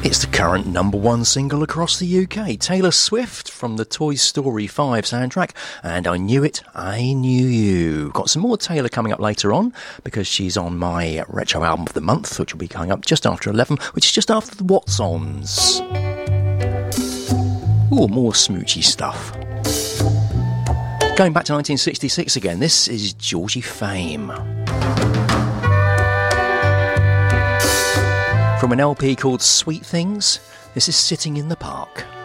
It's the current number one single across the UK, Taylor Swift from the Toy Story 5 soundtrack, and I Knew It, I Knew You. Got some more Taylor coming up later on, because she's on my retro album of the month, which will be coming up just after 11, which is just after the What's Ons. Ooh, more smoochy stuff. Going back to 1966 again, this is Georgie Fame. From an LP called Sweet Things, this is Sitting in the Park.